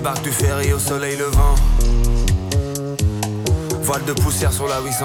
débarque du ferry au soleil levant. Voile de poussière sur la 800.